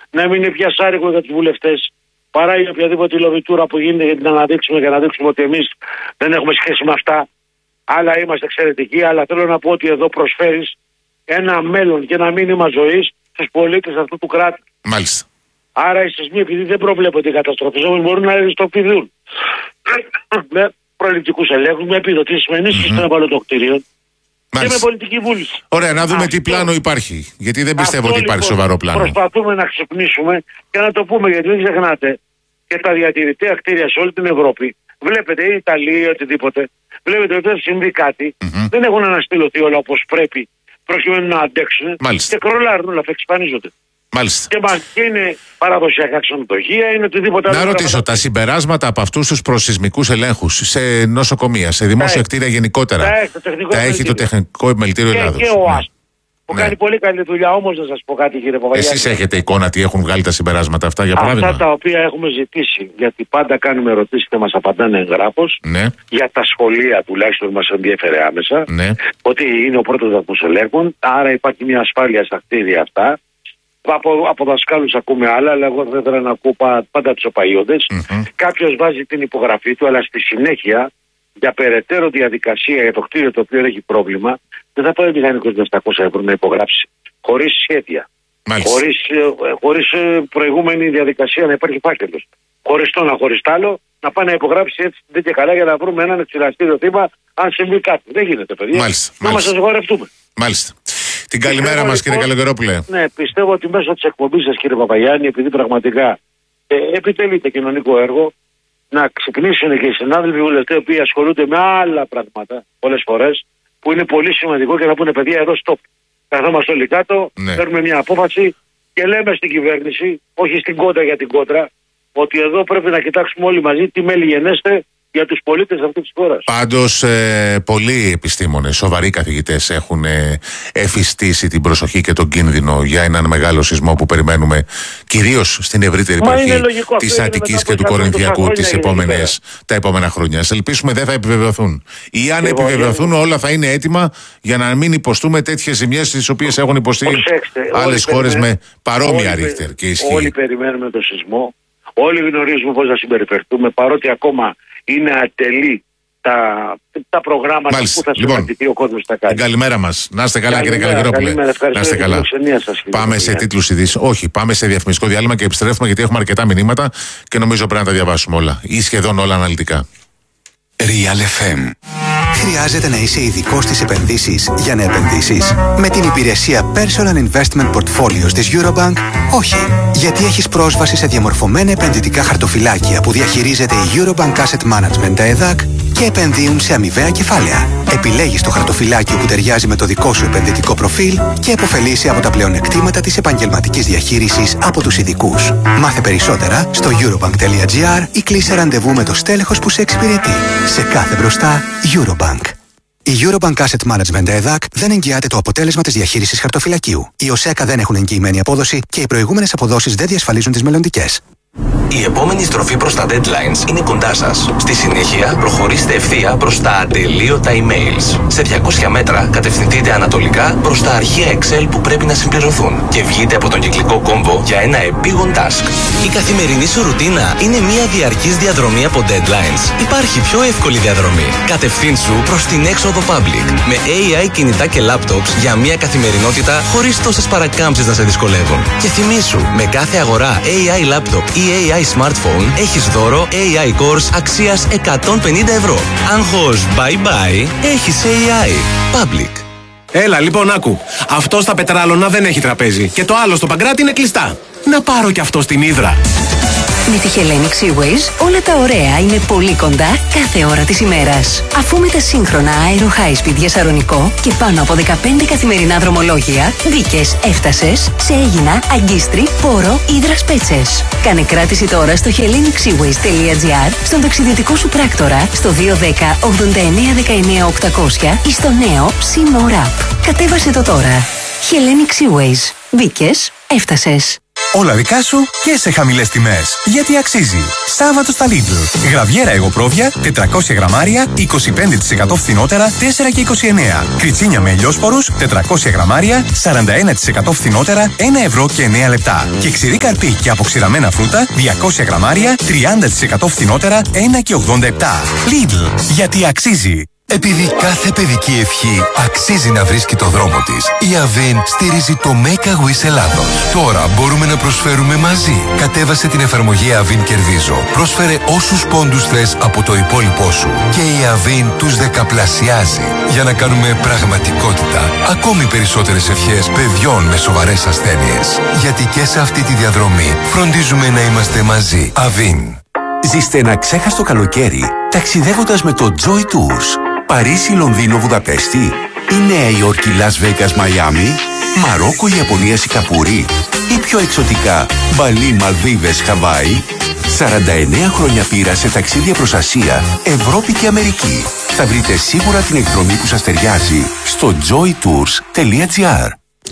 να μην είναι πια σάρικο για τους βουλευτές, παρά η οποιαδήποτε λοβιτούρα που γίνεται για να αναδείξουμε και να δείξουμε ότι εμείς δεν έχουμε σχέση με αυτά. Άλλα είμαστε εξαιρετικοί, αλλά θέλω να πω ότι εδώ προσφέρεις ένα μέλλον και ένα μήνυμα ζωής στους πολίτες αυτού του κράτους. Μάλιστα. Άρα οι σεισμοί, επειδή δεν προβλέπονται οι καταστροφές, όμως μπορούν να ρευστοποιηθούν με προληπτικούς ελέγχους, με επιδοτήσεις, με ενίσχυση των ευαλωτοκτηρίων και με πολιτική βούληση. Ωραία, να δούμε τι πλάνο υπάρχει. Γιατί δεν πιστεύω ότι υπάρχει σοβαρό πλάνο. Προσπαθούμε να ξυπνήσουμε και να το πούμε, γιατί δεν ξεχνάτε και τα διατηρητέα κτίρια σε όλη την Ευρώπη. Βλέπετε, η Ιταλία ή οτιδήποτε. Βλέπετε ότι δεν συμβεί κάτι. Δεν έχουν αναστηλωθεί όλα όπως πρέπει, προκειμένου να αντέξουν. Μάλιστα. Και κρολάρουν όλα αυτά, εξαφανίζονται. Μάλιστα. Και είναι παραδοσιακά ξενοδοχεία, είναι οτιδήποτε άλλο. Να ρωτήσω, τα συμπεράσματα από αυτούς τους προσεισμικούς ελέγχους σε νοσοκομεία, σε δημόσια κτίρια γενικότερα, τα έχει το Τεχνικό Επιμελητήριο Ελλάδος. Και ο ΑΣΠ. Που κάνει πολύ καλή δουλειά, όμως να σας πω κάτι, κύριε Παπαγιάννη. Εσείς έχετε εικόνα τι έχουν βγάλει τα συμπεράσματα αυτά, για παράδειγμα? Αυτά τα οποία έχουμε ζητήσει, γιατί πάντα κάνουμε ερωτήσεις και μας απαντάνε εγγράφως, ναι. Για τα σχολεία τουλάχιστον μας ενδιέφερε άμεσα, ναι. Ότι είναι ο πρώτος βαθμός ελέγχων, άρα υπάρχει μια ασφάλεια στα κτίρια αυτά. Από δασκάλους ακούμε άλλα, αλλά εγώ θα ήθελα να ακούω πάντα τους οπαΐοντες. Κάποιος βάζει την υπογραφή του, αλλά στη συνέχεια για περαιτέρω διαδικασία για το κτίριο το οποίο έχει πρόβλημα, δεν θα πάει ο μηχανικός με 700 ευρώ να υπογράψει. Χωρίς σχέδια. Χωρίς προηγούμενη διαδικασία να υπάρχει φάκελος. Χωρίς το ένα, χωρίς το άλλο, να πάει να υπογράψει έτσι δεν και καλά για να βρούμε έναν εξηραστήριο θύμα αν συμβεί κάτι. Δεν γίνεται, παιδιά. Να μας αγορευτούμε. Μάλιστα. Την καλημέρα μας, κύριε Καλογερόπουλε. Ναι, πιστεύω ότι μέσω της εκπομπής σας, κύριε Παπαγιάννη, επειδή πραγματικά επιτελείται κοινωνικό έργο, να ξυπνήσουν και οι συνάδελφοι βουλευτές οι οποίοι ασχολούνται με άλλα πράγματα πολλές φορές, που είναι πολύ σημαντικό, και να πούνε, παιδιά, εδώ stop. Καθόμαστε όλοι κάτω, παίρνουμε μια απόφαση και λέμε στην κυβέρνηση, όχι στην κόντρα για την κόντρα, ότι εδώ πρέπει να κοιτάξουμε όλοι μαζί τι μέλη γενέστε για τους πολίτες αυτής της χώρας. Πάντως, πολλοί επιστήμονες, σοβαροί καθηγητές έχουν εφιστήσει την προσοχή και τον κίνδυνο για έναν μεγάλο σεισμό που περιμένουμε, κυρίως στην ευρύτερη περιοχή της Αττικής και του Κορινθιακού τα επόμενα χρόνια. Ας ελπίσουμε δεν θα επιβεβαιωθούν. Ή αν επιβεβαιωθούν, όλα θα είναι έτοιμα για να μην υποστούμε τέτοιες ζημιές τις οποίες έχουν υποστεί άλλες χώρες με παρόμοια ρίχτερ και ισχύ. Όλοι περιμένουμε το σεισμό. Όλοι γνωρίζουμε πώς να συμπεριφερθούμε, παρότι ακόμα είναι ατελή τα προγράμματα που θα συμπεριληφθεί ο κόσμος στα κάνει. Καλημέρα μας. Να είστε καλά, κύριε Καλογερόπουλε. Να είστε καλά. Πάμε σε τίτλους ειδήσεων. Όχι, πάμε σε διαφημιστικό διάλειμμα και επιστρέφουμε, γιατί έχουμε αρκετά μηνύματα και νομίζω πρέπει να τα διαβάσουμε όλα ή σχεδόν όλα αναλυτικά. Real FM. Χρειάζεται να είσαι ειδικός στις επενδύσεις για να επενδύσεις? Με την υπηρεσία Personal Investment Portfolios της Eurobank, όχι. Γιατί έχεις πρόσβαση σε διαμορφωμένα επενδυτικά χαρτοφυλάκια που διαχειρίζεται η Eurobank Asset Management, τα ΕΔΑΚ, και επενδύουν σε αμοιβαία κεφάλαια. Επιλέγεις το χαρτοφυλάκιο που ταιριάζει με το δικό σου επενδυτικό προφίλ και επωφελείσαι από τα πλεονεκτήματα της επαγγελματικής διαχείρισης από τους ειδικούς. Μάθε περισσότερα στο eurobank.gr ή κλείσε ραντεβού με το στέλεχος που σε εξυπηρετεί. Σε κάθε μπροστά, Eurobank. Η Eurobank Asset Management ΕΔΑΚ δεν εγγυάται το αποτέλεσμα της διαχείρισης χαρτοφυλακίου. Οι ΟΣΕΚΑ δεν έχουν εγγυημένη απόδοση και οι προηγούμενες αποδόσεις δεν διασφαλίζουν τις μελλοντικές. Η επόμενη στροφή προς τα deadlines είναι κοντά σας. Στη συνέχεια, προχωρήστε ευθεία προς τα ατελείωτα emails. Σε 200 μέτρα, κατευθυνθείτε ανατολικά προς τα αρχεία Excel που πρέπει να συμπληρωθούν και βγείτε από τον κυκλικό κόμβο για ένα επίγον task. Η καθημερινή σου ρουτίνα είναι μια διαρκής διαδρομή από deadlines. Υπάρχει πιο εύκολη διαδρομή. Κατευθύνσου προς την έξοδο Public. Με AI κινητά και laptops για μια καθημερινότητα χωρίς τόσες παρακάμψεις να σε δυσκολεύουν. Και θυμήσου, με κάθε αγορά AI laptop ή AI smartphone έχεις δώρο AI Course αξίας 150 ευρώ. Άγχος bye bye, έχεις AI. Public. Έλα λοιπόν, άκου. Αυτό στα Πετράλωνα δεν έχει τραπέζι και το άλλο στο Παγκράτη είναι κλειστά. Να πάρω κι αυτό στην Ύδρα. Με τη Hellenic Seaways όλα τα ωραία είναι πολύ κοντά κάθε ώρα της ημέρας. Αφού με τα σύγχρονα Aero High Speed για Σαρονικό και πάνω από 15 καθημερινά δρομολόγια, μπήκες, έφτασες σε Αίγινα, Αγκίστρι, Πόρο, Ύδρας Πέτσες. Κάνε κράτηση τώρα στο hellenicseaways.gr, στον ταξιδιωτικό σου πράκτορα, στο 210 89 19 800 ή στο νέο Sea More App. Κατέβασε το τώρα. Hellenic Seaways. Μπήκες, έφτασες. Όλα δικά σου και σε χαμηλές τιμές. Γιατί αξίζει. Σάββατο στα Lidl. Γραβιέρα εγωπρόβια 400 γραμμάρια 25% φθηνότερα 4 και 29. Κριτσίνια με ελιόσπορους 400 γραμμάρια 41% φθηνότερα 1 ευρώ και 9 λεπτά. Και ξηρή καρπί και αποξηραμένα φρούτα 200 γραμμάρια 30% φθηνότερα 1 και 87. Lidl. Γιατί αξίζει. Επειδή κάθε παιδική ευχή αξίζει να βρίσκει το δρόμο της, η Avin στηρίζει το Make a Wish Ελλάδος. Τώρα μπορούμε να προσφέρουμε μαζί. Κατέβασε την εφαρμογή Avin Κερδίζω. Πρόσφερε όσους πόντους θες από το υπόλοιπό σου. Και η Avin τους δεκαπλασιάζει. Για να κάνουμε πραγματικότητα ακόμη περισσότερες ευχές παιδιών με σοβαρές ασθένειες. Γιατί και σε αυτή τη διαδρομή φροντίζουμε να είμαστε μαζί. Avin. Ζήστε ένα ξέχαστο καλοκαίρι ταξιδεύοντας με το Joy Tours. Παρίσι, Λονδίνο, Βουδαπέστη ή Νέα Υόρκη, Λας Βέγκας, Μαϊάμι, Μαρόκο, Ιαπωνία, Σιγκαπούρη ή πιο εξωτικά Μπαλί, Μαλδίβες, Χαβάη. 49 χρόνια πείρα σε ταξίδια προς Ασία, Ευρώπη και Αμερική. Θα βρείτε σίγουρα την εκδρομή που σας ταιριάζει στο joytours.gr.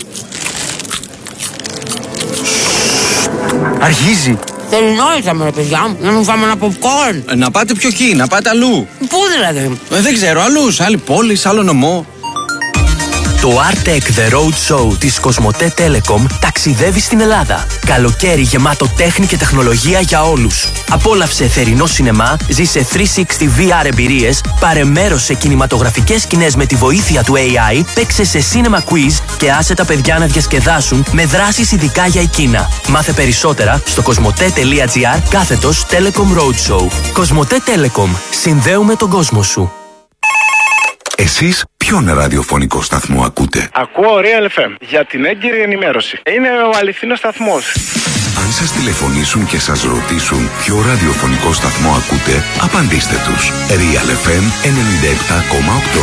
Αρχίζει. Θέλει νόητα με ρε παιδιά, να μην φάμε ένα popcorn. Να πάτε πιο εκεί, να πάτε αλλού. Πού δηλαδή? Δεν ξέρω, αλλού, σε άλλη πόλη, σε άλλο νομό. Το Artec The Road Show της Κοσμοτέ Telecom ταξιδεύει στην Ελλάδα. Καλοκαίρι γεμάτο τέχνη και τεχνολογία για όλους. Απόλαυσε θερινό σινεμά, ζήσε 360 VR εμπειρίες, πάρε μέρος σε κινηματογραφικές σκηνές με τη βοήθεια του AI, παίξε σε cinema quiz και άσε τα παιδιά να διασκεδάσουν με δράσεις ειδικά για εκείνα. Μάθε περισσότερα στο κοσμοτέ.gr/Telecom Roadshow. Κοσμοτέ Telecom. Συνδέουμε τον κόσμο σου. Εσείς ποιον ραδιοφωνικό σταθμό ακούτε? Ακούω Real FM για την έγκυρη ενημέρωση. Είναι ο αληθινός σταθμός. Αν σας τηλεφωνήσουν και σας ρωτήσουν ποιο ραδιοφωνικό σταθμό ακούτε, απαντήστε τους. Real FM 97,8.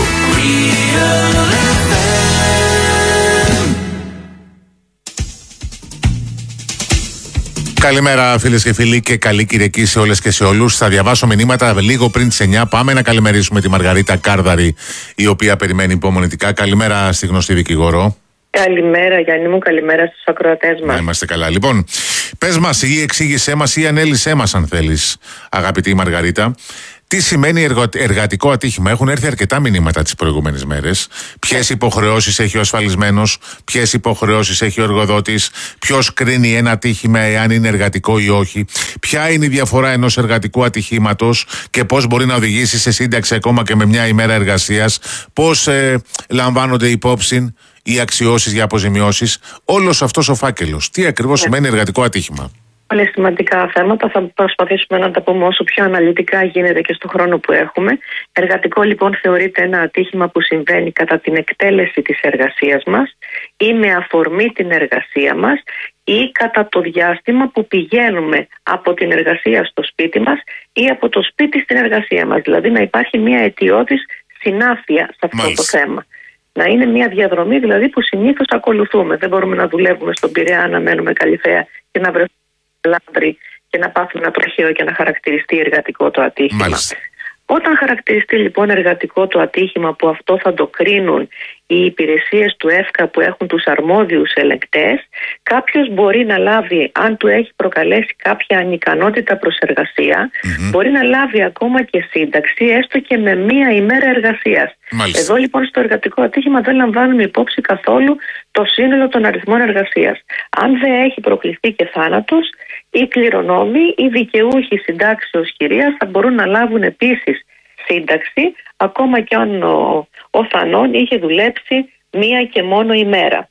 Καλημέρα φίλες και φίλοι και καλή Κυριακή σε όλες και σε όλους. Θα διαβάσω μηνύματα λίγο πριν τις 9. Πάμε να καλημερίσουμε τη Μαργαρίτα Κάρδαρη, η οποία περιμένει υπομονητικά. Καλημέρα στη γνωστή δικηγόρο. Καλημέρα Γιάννη μου, καλημέρα στους ακροατές μας. Να είμαστε καλά. Λοιπόν, πες μας ή εξήγησέ μας ή ανέλησέ μας αν θέλεις, αγαπητή Μαργαρίτα. Τι σημαίνει εργατικό ατύχημα? Έχουν έρθει αρκετά μηνύματα τις προηγούμενες μέρες. Ποιες υποχρεώσεις έχει ο ασφαλισμένος, ποιες υποχρεώσεις έχει ο εργοδότης, ποιος κρίνει ένα ατύχημα εάν είναι εργατικό ή όχι, ποια είναι η διαφορά ενός εργατικού ατυχήματος και πώς μπορεί να οδηγήσει σε σύνταξη ακόμα και με μια ημέρα εργασίας, πώς λαμβάνονται υπόψη οι αξιώσεις για αποζημιώσεις. Όλος αυτός ο φάκελος. Τι ακριβώς σημαίνει εργατικό ατύχημα? Πολύ σημαντικά θέματα. Θα προσπαθήσουμε να τα πούμε όσο πιο αναλυτικά γίνεται και στον χρόνο που έχουμε. Εργατικό λοιπόν θεωρείται ένα ατύχημα που συμβαίνει κατά την εκτέλεση της εργασίας μας ή με αφορμή την εργασία μας ή κατά το διάστημα που πηγαίνουμε από την εργασία στο σπίτι μας ή από το σπίτι στην εργασία μας. Δηλαδή να υπάρχει μια αιτιώδης συνάφεια σε αυτό το θέμα. Να είναι μια διαδρομή δηλαδή που συνήθως ακολουθούμε. Δεν μπορούμε να δουλεύουμε στον Πειραιά, να μένουμε Καλυθέα και να βρεθούμε Λάμπρη και να πάθουμε ένα τροχαίο και να χαρακτηριστεί εργατικό το ατύχημα. Μάλιστα. Όταν χαρακτηριστεί λοιπόν εργατικό το ατύχημα, που αυτό θα το κρίνουν οι υπηρεσίες του ΕΦΚΑ που έχουν τους αρμόδιους ελεγκτές, κάποιος μπορεί να λάβει, αν του έχει προκαλέσει κάποια ανικανότητα προς εργασία, μπορεί να λάβει ακόμα και σύνταξη, έστω και με μία ημέρα εργασίας. Μάλιστα. Εδώ λοιπόν στο εργατικό ατύχημα δεν λαμβάνουμε υπόψη καθόλου το σύνολο των αριθμών εργασίας. Αν δεν έχει προκληθεί και θάνατος, οι κληρονόμοι, οι δικαιούχοι συντάξεως χειρίας θα μπορούν να λάβουν επίσης σύνταξη, ακόμα και αν ο θανών είχε δουλέψει μία και μόνο ημέρα.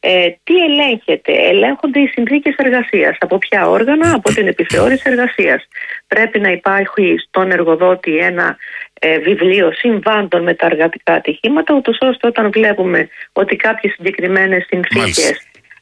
Τι ελέγχεται? Ελέγχονται οι συνθήκες εργασίας. Από ποια όργανα? Από την επιθεώρηση εργασίας. Πρέπει να υπάρχει στον εργοδότη ένα βιβλίο συμβάντων με τα εργατικά ατυχήματα, ούτως ώστε όταν βλέπουμε ότι κάποιες συγκεκριμένες συνθήκες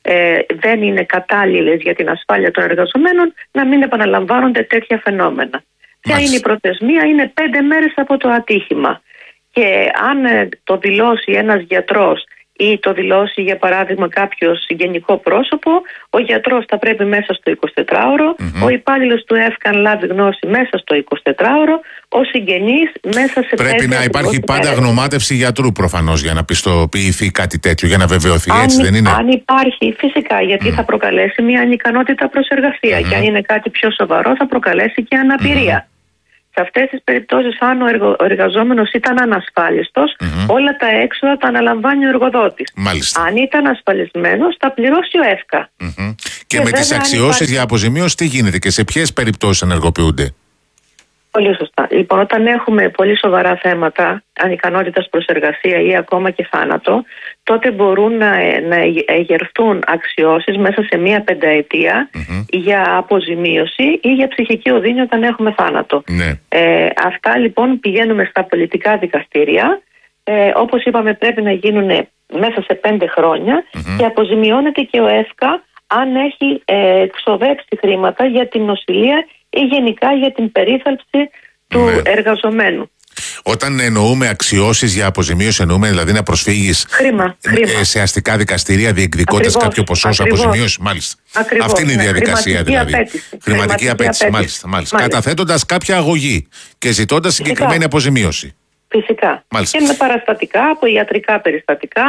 δεν είναι κατάλληλες για την ασφάλεια των εργαζομένων, να μην επαναλαμβάνονται τέτοια φαινόμενα. Ποια είναι η προθεσμία? Είναι 5 μέρες από το ατύχημα. Και αν το δηλώσει ένας γιατρός ή το δηλώσει για παράδειγμα κάποιος γενικό πρόσωπο, ο γιατρός θα πρέπει μέσα στο 24ωρο, ο υπάλληλος του ΕΦΚΑ λάβει γνώση μέσα στο 24ωρο, ο συγγενής μέσα σε 5. Πρέπει να υπάρχει πάντα γνωμάτευση γιατρού προφανώς για να πιστοποιηθεί κάτι τέτοιο, για να βεβαιωθεί, έτσι δεν είναι? Αν υπάρχει, φυσικά, γιατί θα προκαλέσει μια ανικανότητα προς εργασία και αν είναι κάτι πιο σοβαρό θα προκαλέσει και αναπηρία. Σε αυτές τις περιπτώσεις, αν ο εργαζόμενος ήταν ανασφάλιστος, όλα τα έξοδα τα αναλαμβάνει ο εργοδότης. Μάλιστα. Αν ήταν ασφαλισμένος, θα πληρώσει ο ΕΦΚΑ. Και με τις αξιώσεις για αποζημίωση τι γίνεται και σε ποιες περιπτώσεις ενεργοποιούνται? Πολύ σωστά. Λοιπόν, όταν έχουμε πολύ σοβαρά θέματα ανικανότητας προς εργασία ή ακόμα και θάνατο, τότε μπορούν να εγερθούν αξιώσεις μέσα σε μία 5ετία για αποζημίωση ή για ψυχική οδύνη όταν έχουμε θάνατο. Αυτά λοιπόν πηγαίνουμε στα πολιτικά δικαστήρια. Όπως είπαμε, πρέπει να γίνουν μέσα σε 5 χρόνια και αποζημιώνεται και ο ΕΦΚΑ αν έχει εξοδέψει χρήματα για την νοσηλεία ή γενικά για την περίθαλψη του εργαζομένου. Όταν εννοούμε αξιώσεις για αποζημίωση, εννοούμε δηλαδή να προσφύγεις σε αστικά δικαστηρία διεκδικώντας κάποιο ποσό αποζημίωση? Μάλιστα. Αυτή είναι η διαδικασία δηλαδή. Χρηματική απέτηση. Μάλιστα. Καταθέτοντας κάποια αγωγή και ζητώντας συγκεκριμένη αποζημίωση. Φυσικά. Μάλιστα. Και με παραστατικά, από ιατρικά περιστατικά,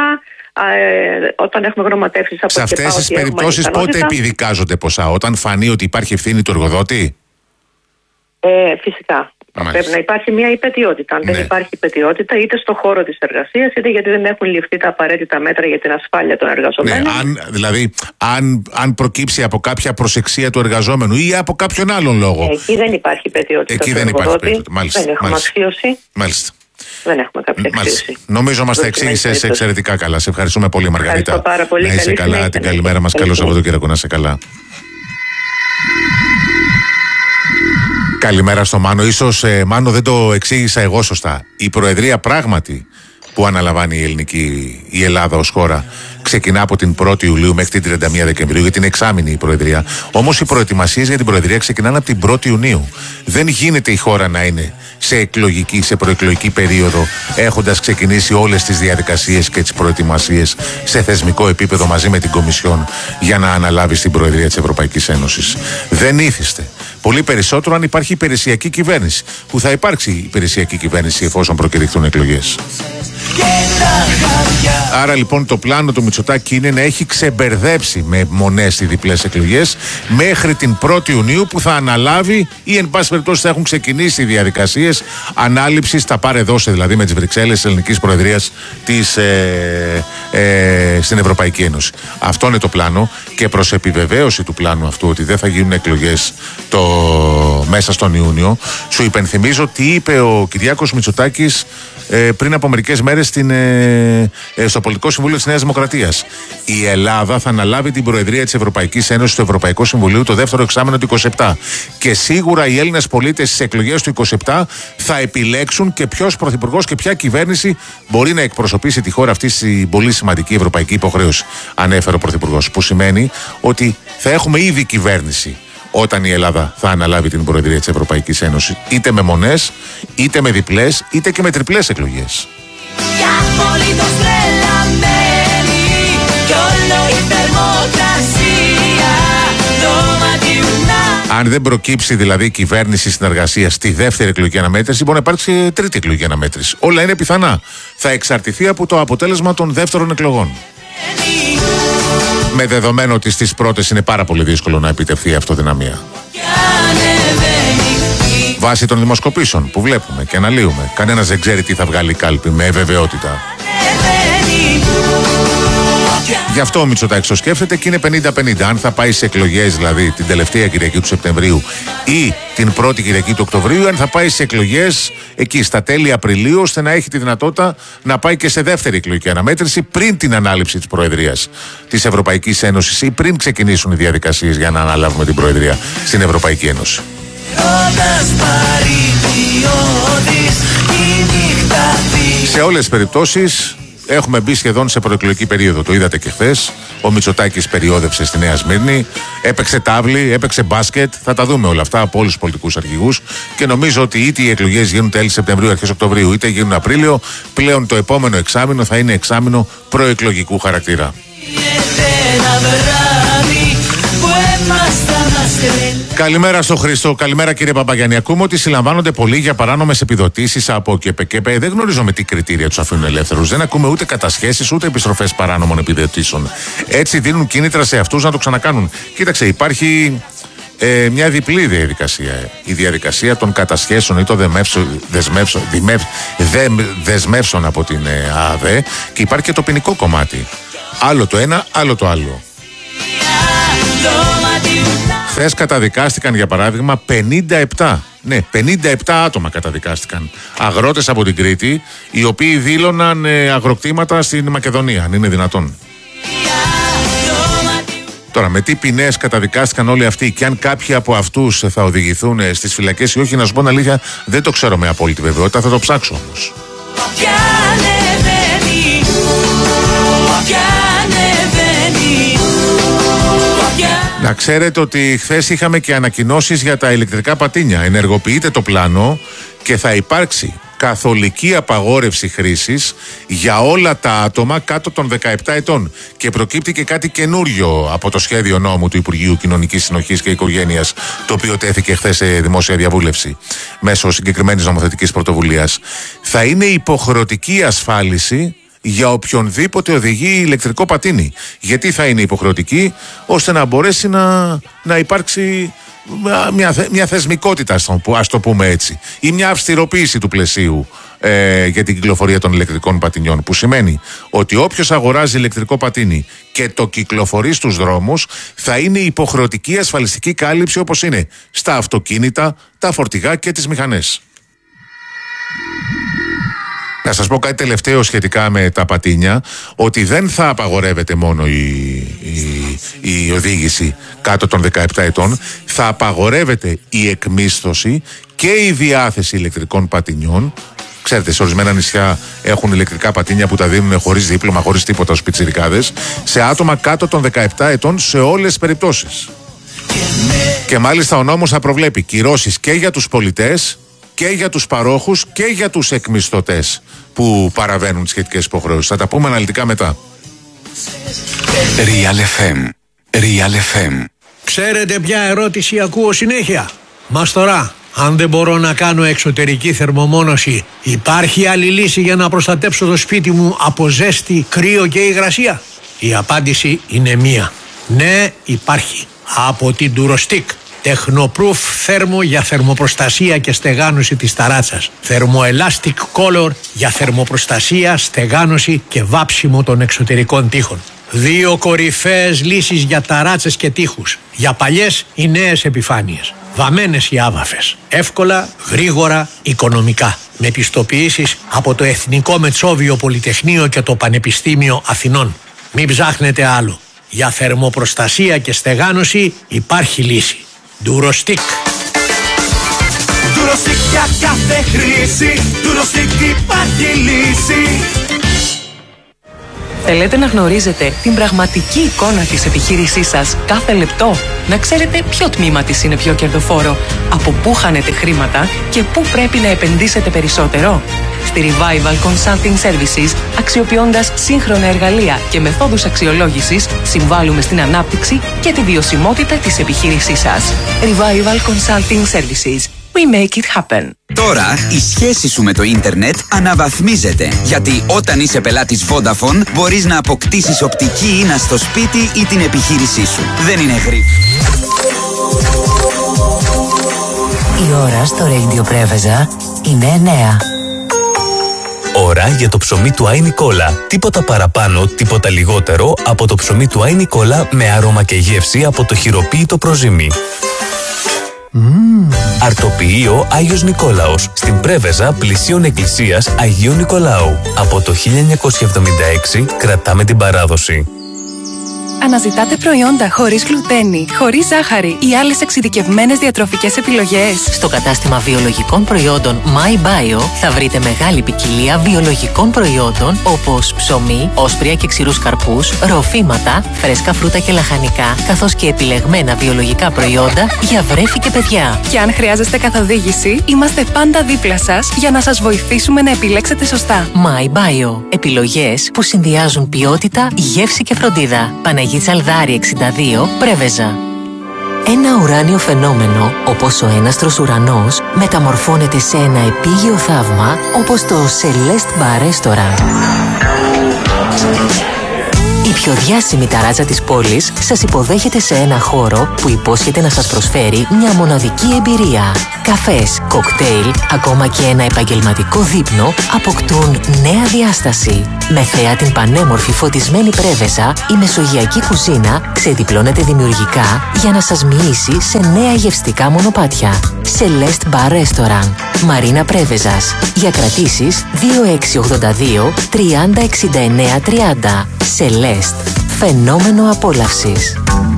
όταν έχουμε γνωματεύσεις από. Σε αυτές τις περιπτώσεις πότε επιδικάζονται ποσά? Όταν φανεί ότι υπάρχει ευθύνη του εργοδότη? Φυσικά. Πρέπει να υπάρχει μια υπαιτιότητα. Αν δεν υπάρχει υπαιτιότητα, είτε στο χώρο της εργασίας, είτε γιατί δεν έχουν ληφθεί τα απαραίτητα μέτρα για την ασφάλεια των εργαζομένων. Δηλαδή, αν προκύψει από κάποια προσεξία του εργαζόμενου ή από κάποιον άλλον λόγο. Εκεί δεν υπάρχει υπαιτιότητα. Εκεί δεν υπάρχει υπαιτιότητα. Δεν έχουμε αξίωση. Μάλιστα. Δεν έχουμε κάποια αξίωση. Νομίζω μας τα εξήγησες εξαιρετικά καλά. Σε ευχαριστούμε πολύ, Μαργαρίτα. Ευχαριστώ πάρα πολύ. Να είσαι καλά. Την καλημέρα μας. Καλό Σαββατοκύριακο. Να είσαι καλά. Καλημέρα στο Μάνο. Ίσως, Μάνο, δεν το εξήγησα εγώ σωστά. Η Προεδρία πράγματι που αναλαμβάνει η Ελλάδα ως χώρα ξεκινά από την 1η Ιουλίου μέχρι την 31 Δεκεμβρίου, γιατί είναι εξάμηνη η Προεδρία. Όμως οι προετοιμασίες για την Προεδρία ξεκινάνε από την 1η Ιουνίου. Δεν γίνεται η χώρα να είναι σε προεκλογική περίοδο, έχοντας ξεκινήσει όλες τις διαδικασίες και τις προετοιμασίες σε θεσμικό επίπεδο μαζί με την Κομισιόν για να αναλάβει την Προεδρία της Ευρωπαϊκής Ένωσης. Δεν ήθιστε. Πολύ περισσότερο αν υπάρχει υπηρεσιακή κυβέρνηση, που θα υπάρξει υπηρεσιακή κυβέρνηση εφόσον προκηρυχθούν εκλογές. Άρα λοιπόν το πλάνο του Μητσοτάκη είναι να έχει ξεμπερδέψει με μονές οι διπλές εκλογές μέχρι την 1η Ιουνίου, που θα αναλάβει ή εν πάση περιπτώσει θα έχουν ξεκινήσει οι διαδικασίες ανάληψης, τα πάρε δώσε δηλαδή με τις Βρυξέλλες της Ελληνικής Προεδρίας στην Ευρωπαϊκή Ένωση. Αυτό είναι το πλάνο, και προς επιβεβαίωση του πλάνου αυτού ότι δεν θα γίνουν εκλογές μέσα στον Ιούνιο, σου υπενθυμίζω τι είπε ο Κυριάκος Μητσοτάκης πριν από μερικές μέρες στο Πολιτικό Συμβούλιο της Νέας Δημοκρατίας. Η Ελλάδα θα αναλάβει την Προεδρία της Ευρωπαϊκής Ένωσης στο Ευρωπαϊκό Συμβουλίο το δεύτερο εξάμηνο του 27. Και σίγουρα οι Έλληνες πολίτες στις εκλογές του 27 θα επιλέξουν και ποιος πρωθυπουργός και ποια κυβέρνηση μπορεί να εκπροσωπήσει τη χώρα αυτή στην πολύ σημαντική ευρωπαϊκή υποχρέωση, ανέφερε ο πρωθυπουργός. Που σημαίνει ότι θα έχουμε ήδη κυβέρνηση όταν η Ελλάδα θα αναλάβει την Προεδρία της Ευρωπαϊκής Ένωσης, είτε με μονές, είτε με διπλές, είτε και με τριπλές εκλογές. Αν δεν προκύψει δηλαδή κυβέρνηση συνεργασία στη δεύτερη εκλογική αναμέτρηση, μπορεί να υπάρξει τρίτη εκλογική αναμέτρηση. Όλα είναι πιθανά. Θα εξαρτηθεί από το αποτέλεσμα των δεύτερων εκλογών. Με δεδομένο ότι στις πρώτες είναι πάρα πολύ δύσκολο να επιτευχθεί η αυτοδυναμία. Βάσει των δημοσκοπήσεων που βλέπουμε και αναλύουμε, κανένας δεν ξέρει τι θα βγάλει η κάλπη με βεβαιότητα. Γι' αυτό ο Μητσοτάκης το σκέφτεται και είναι 50-50. Αν θα πάει σε εκλογές δηλαδή την τελευταία Κυριακή του Σεπτεμβρίου ή την πρώτη Κυριακή του Οκτωβρίου, αν θα πάει σε εκλογές εκεί στα τέλη Απριλίου, ώστε να έχει τη δυνατότητα να πάει και σε δεύτερη εκλογική αναμέτρηση πριν την ανάληψη της Προεδρίας της Ευρωπαϊκής Ένωσης ή πριν ξεκινήσουν οι διαδικασίες για να αναλάβουμε την Προεδρία στην Ευρωπαϊκή Ένωση. Σε όλες τις περιπτώσεις έχουμε μπει σχεδόν σε προεκλογική περίοδο. Το είδατε και χθες. Ο Μητσοτάκης περιόδευσε στη Νέα Σμύρνη, έπαιξε τάβλη, έπαιξε μπάσκετ. Θα τα δούμε όλα αυτά από όλους τους πολιτικούς αρχηγούς. Και νομίζω ότι είτε οι εκλογές γίνουν τέλη Σεπτεμβρίου, αρχές Οκτωβρίου, είτε γίνουν Απρίλιο, πλέον το επόμενο εξάμηνο θα είναι εξάμηνο προεκλογικού χαρακτήρα. Καλημέρα στο Χρήστο, καλημέρα κύριε Παπαγιάννη. Ακούμε ότι συλλαμβάνονται πολλοί για παράνομες επιδοτήσεις από ΚΕΠΕ. Δεν γνωρίζω με τι κριτήρια τους αφήνουν ελεύθερους. Δεν ακούμε ούτε κατασχέσεις ούτε επιστροφές παράνομων επιδοτήσεων. Έτσι δίνουν κίνητρα σε αυτούς να το ξανακάνουν. Κοίταξε, υπάρχει μια διπλή διαδικασία. Η διαδικασία των κατασχέσεων ή των δεσμεύσεων από την ΑΔΕ, και υπάρχει και το ποινικό κομμάτι. Άλλο το ένα, άλλο το άλλο. Χθες καταδικάστηκαν για παράδειγμα 57 άτομα καταδικάστηκαν. Αγρότες από την Κρήτη, οι οποίοι δήλωναν αγροκτήματα στην Μακεδονία, αν είναι δυνατόν. Τώρα, με τι ποινές καταδικάστηκαν όλοι αυτοί και αν κάποιοι από αυτούς θα οδηγηθούν στις φυλακές ή όχι, να σου πω την αλήθεια, δεν το ξέρω με απόλυτη βεβαιότητα, θα το ψάξω όμως. Να ξέρετε ότι χθες είχαμε και ανακοινώσεις για τα ηλεκτρικά πατίνια. Ενεργοποιείται το πλάνο και θα υπάρξει καθολική απαγόρευση χρήσης για όλα τα άτομα κάτω των 17 ετών. Και προκύπτει και κάτι καινούριο από το σχέδιο νόμου του Υπουργείου Κοινωνικής Συνοχής και Οικογένειας, το οποίο τέθηκε χθες σε δημόσια διαβούλευση μέσω συγκεκριμένης νομοθετικής πρωτοβουλίας. Θα είναι υποχρεωτική ασφάλιση για οποιονδήποτε οδηγεί ηλεκτρικό πατίνι. Γιατί θα είναι υποχρεωτική? Ώστε να μπορέσει να υπάρξει μια θεσμικότητα, ας το πούμε έτσι, ή μια αυστηροποίηση του πλαισίου για την κυκλοφορία των ηλεκτρικών πατινιών, που σημαίνει ότι όποιος αγοράζει ηλεκτρικό πατίνι και το κυκλοφορεί στους δρόμους, θα είναι υποχρεωτική ασφαλιστική κάλυψη, όπως είναι στα αυτοκίνητα, τα φορτηγά και τις μηχανές. Να σας πω κάτι τελευταίο σχετικά με τα πατίνια, ότι δεν θα απαγορεύεται μόνο η οδήγηση κάτω των 17 ετών, θα απαγορεύεται η εκμίσθωση και η διάθεση ηλεκτρικών πατινιών. Ξέρετε, σε ορισμένα νησιά έχουν ηλεκτρικά πατίνια που τα δίνουν χωρίς δίπλωμα, χωρίς τίποτα στους πιτσιρικάδες, σε άτομα κάτω των 17 ετών σε όλες τις περιπτώσεις. Και μάλιστα ο νόμος θα προβλέπει κυρώσεις και για τους πολιτές και για τους παρόχους και για τους εκμισθωτές που παραβαίνουν τις σχετικές υποχρεώσεις. Θα τα πούμε αναλυτικά μετά. Real FM. Real FM. Ξέρετε ποια ερώτηση ακούω συνέχεια? Μαστορά, αν δεν μπορώ να κάνω εξωτερική θερμομόνωση, υπάρχει άλλη λύση για να προστατέψω το σπίτι μου από ζέστη, κρύο και υγρασία? Η απάντηση είναι μία. Ναι, υπάρχει. Από την Durostick. Technoproof θέρμο για θερμοπροστασία και στεγάνωση της ταράτσας. Thermoelastic Color για θερμοπροστασία, στεγάνωση και βάψιμο των εξωτερικών τοίχων. 2 κορυφαίες λύσεις για ταράτσες και τοίχους. Για παλιές ή νέες επιφάνειες. Βαμμένες ή άβαφες. Εύκολα, γρήγορα, οικονομικά. Με πιστοποιήσεις από το Εθνικό Μετσόβιο Πολυτεχνείο και το Πανεπιστήμιο Αθηνών. Μην ψάχνετε άλλο. Για θερμοπροστασία και στεγάνωση υπάρχει λύση. Durostick. Durostick για κάθε χρήση. Durostick υπάρχει λύση. Θέλετε να γνωρίζετε την πραγματική εικόνα της επιχείρησής σας κάθε λεπτό? Να ξέρετε ποιο τμήμα της είναι πιο κερδοφόρο, από πού χάνετε χρήματα και πού πρέπει να επενδύσετε περισσότερο? Στη Revival Consulting Services, αξιοποιώντας σύγχρονα εργαλεία και μεθόδους αξιολόγησης, συμβάλλουμε στην ανάπτυξη και τη βιωσιμότητα της επιχείρησής σας. Revival Consulting Services. We make it happen. Τώρα η σχέση σου με το ίντερνετ αναβαθμίζεται. Γιατί όταν είσαι πελάτης Vodafone μπορείς να αποκτήσεις οπτική ίνα στο σπίτι ή την επιχείρησή σου. Δεν είναι γρήγορο. Η ώρα στο Radio Πρέβεζα είναι 9. Ώρα για το ψωμί του Άι Νικόλα. Τίποτα παραπάνω, τίποτα λιγότερο από το ψωμί του Άι Νικόλα με άρωμα και γεύση από το χειροποίητο προζύμι. Αρτοποιείο Άγιος Νικόλαος, στην Πρέβεζα πλησίων εκκλησίας Αγίου Νικολάου. Από το 1976 κρατάμε την παράδοση. Αναζητάτε προϊόντα χωρίς γλουτένη, χωρίς ζάχαρη ή άλλες εξειδικευμένες διατροφικές επιλογές? Στο κατάστημα βιολογικών προϊόντων My Bio θα βρείτε μεγάλη ποικιλία βιολογικών προϊόντων όπως ψωμί, όσπρια και ξηρούς καρπούς, ροφήματα, φρέσκα φρούτα και λαχανικά, καθώς και επιλεγμένα βιολογικά προϊόντα για βρέφη και παιδιά. Και αν χρειάζεστε καθοδήγηση, είμαστε πάντα δίπλα σας για να σας βοηθήσουμε να επιλέξετε σωστά. My Bio. Επιλογές που συνδυάζουν ποιότητα, γεύση και φροντίδα. Παναγή Τσαλδάρη 62, Πρέβεζα. Ένα ουράνιο φαινόμενο, όπως ο έναστρος ουρανός, μεταμορφώνεται σε ένα επίγειο θαύμα, όπως το Celeste Bar Restaurant. Η πιο διάσημη ταράτσα της πόλης σας υποδέχεται σε ένα χώρο που υπόσχεται να σας προσφέρει μια μοναδική εμπειρία. Καφές, κοκτέιλ, ακόμα και ένα επαγγελματικό δείπνο αποκτούν νέα διάσταση. Με θέα την πανέμορφη φωτισμένη Πρέβεζα, η μεσογειακή κουζίνα ξεδιπλώνεται δημιουργικά για να σας μοιήσει σε νέα γευστικά μονοπάτια. Celeste Bar Restaurant, Μαρίνα Πρέβεζας. Για κρατήσεις 2682 30 69 30. Celeste. Φαινόμενο απόλαυσης.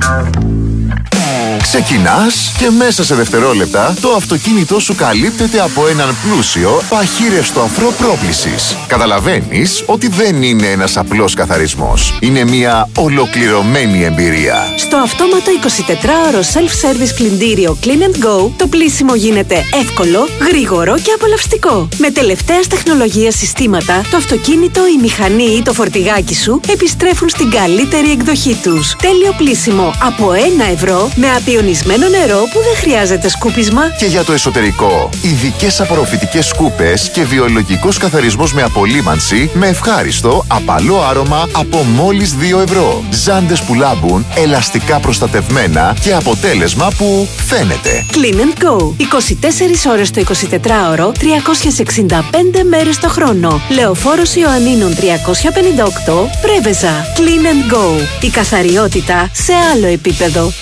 Ξεκινάς και μέσα σε δευτερόλεπτα το αυτοκίνητό σου καλύπτεται από έναν πλούσιο παχύρευστο αφρό πρόπλησης. Καταλαβαίνεις ότι δεν είναι ένας απλός καθαρισμός. Είναι μια ολοκληρωμένη εμπειρία. Στο αυτόματο 24ωρο self-service πλυντήριο Clean & Go το πλύσιμο γίνεται εύκολο, γρήγορο και απολαυστικό. Με τελευταίας τεχνολογίας συστήματα, το αυτοκίνητο, η μηχανή ή το φορτηγάκι σου επιστρέφουν στην καλύτερη εκδοχή τους. Τέλειο πλύσιμο από 1 ευρώ με απειωνισμένο νερό που δεν χρειάζεται σκούπισμα. Και για το εσωτερικό, ειδικές απορροφητικές σκούπες και βιολογικός καθαρισμός με απολύμανση με ευχάριστο, απαλό άρωμα από μόλις 2 ευρώ. Ζάντες που λάμπουν, ελαστικά προστατευμένα και αποτέλεσμα που φαίνεται. Clean & Go. 24 ώρες το 24ωρο, 365 μέρες το χρόνο. Λεωφόρος Ιωαννίνων 358, Πρέβεζα. Clean & Go. Η καθαριότητα σε άλλο επίπεδο.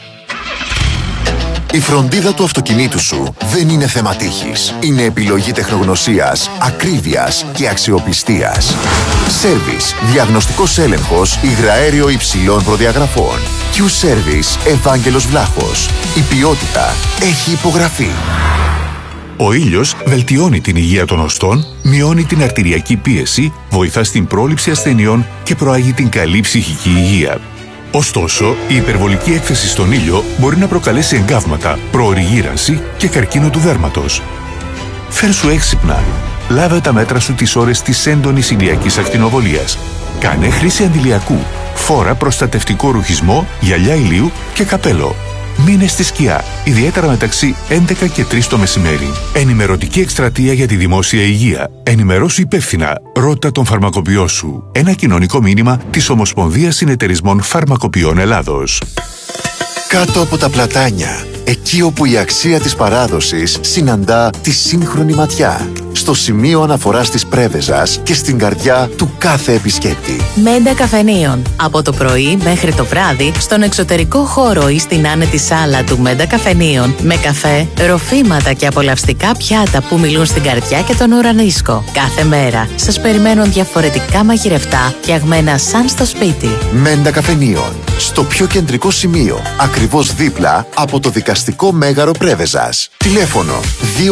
Η φροντίδα του αυτοκινήτου σου δεν είναι θέμα τύχης. Είναι επιλογή τεχνογνωσίας, ακρίβειας και αξιοπιστίας. Service, διαγνωστικός έλεγχος υγραέριο υψηλών προδιαγραφών. Q-Service, Ευάγγελος Βλάχος. Η ποιότητα έχει υπογραφεί. Ο ήλιος βελτιώνει την υγεία των οστών, μειώνει την αρτηριακή πίεση, βοηθά στην πρόληψη ασθενειών και προάγει την καλή ψυχική υγεία. Ωστόσο, η υπερβολική έκθεση στον ήλιο μπορεί να προκαλέσει εγκάβματα, προωρή γύρανση και καρκίνο του δέρματος. Φέρσου έξυπνα. Λάβε τα μέτρα σου τις ώρες της έντονης ηλιακής ακτινοβολίας. Κάνε χρήση αντιλιακού. Φόρα προστατευτικό ρουχισμό, γυαλιά ηλίου και καπέλο. Μείνε στη σκιά, ιδιαίτερα μεταξύ 11 και 3 το μεσημέρι. Ενημερωτική εκστρατεία για τη δημόσια υγεία. Ενημερώσου υπεύθυνα. Ρώτα τον φαρμακοποιό σου. Ένα κοινωνικό μήνυμα της Ομοσπονδίας Συνεταιρισμών Φαρμακοποιών Ελλάδος. Κάτω από τα πλατάνια, εκεί όπου η αξία της παράδοσης συναντά τη σύγχρονη ματιά. Στο σημείο αναφοράς της Πρέβεζας και στην καρδιά του κάθε επισκέπτη. Μέντα Καφενείων. Από το πρωί μέχρι το βράδυ, στον εξωτερικό χώρο ή στην άνετη σάλα του Μέντα Καφενείων, με καφέ, ροφήματα και απολαυστικά πιάτα που μιλούν στην καρδιά και τον ουρανίσκο. Κάθε μέρα σας περιμένουν διαφορετικά μαγειρευτά, φτιαγμένα σαν στο σπίτι. Μέντα Καφενείων. Στο πιο κεντρικό σημείο, ακριβώς δίπλα από το δικαστικό μέγαρο Πρέβεζας. Τηλέφωνο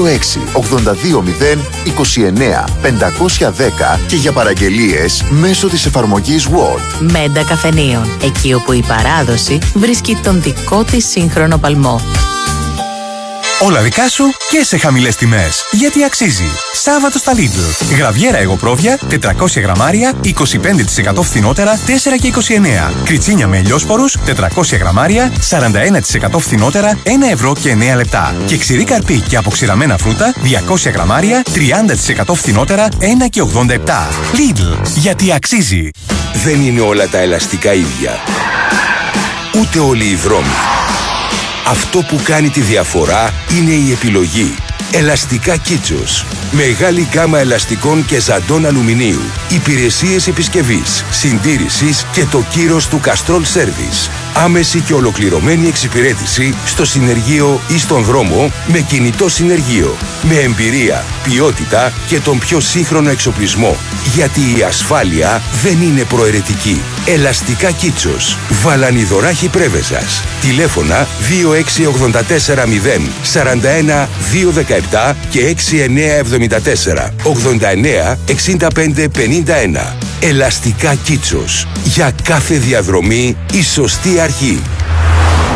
2682 29 510 και για παραγγελίες μέσω της εφαρμογής Word. Μέντα Καφενείων. Εκεί όπου η παράδοση βρίσκει τον δικό της σύγχρονο παλμό. Όλα δικά σου και σε χαμηλές τιμές. Γιατί αξίζει. Σάββατο στα Lidl. Γραβιέρα εγωπρόβια, 400 γραμμάρια, 25% φθηνότερα, 4 και 29. Κριτσίνια με ελιόσπορους, 400 γραμμάρια, 41% φθηνότερα, 1 ευρώ και 9 λεπτά. Και ξηρή καρπί και αποξηραμένα φρούτα, 200 γραμμάρια, 30% φθηνότερα, 1 και 87. Lidl. Γιατί αξίζει. Δεν είναι όλα τα ελαστικά ίδια. Ούτε όλοι οι δρόμοι. Αυτό που κάνει τη διαφορά είναι η επιλογή. Ελαστικά Κίτσος. Μεγάλη γκάμα ελαστικών και ζαντών αλουμινίου. Υπηρεσίες επισκευής, συντήρησης και το κύρος του Castrol Service. Άμεση και ολοκληρωμένη εξυπηρέτηση στο συνεργείο ή στον δρόμο με κινητό συνεργείο. Με εμπειρία, ποιότητα και τον πιο σύγχρονο εξοπλισμό. Γιατί η ασφάλεια δεν είναι προαιρετική. Ελαστικά Κίτσος. Βαλανιδωράχη Πρέβεζας. Τηλέφωνα 26840 41 217 και 6974 89 65 51. Ελαστικά Κίτσος. Για κάθε διαδρομή η σωστή αρχή.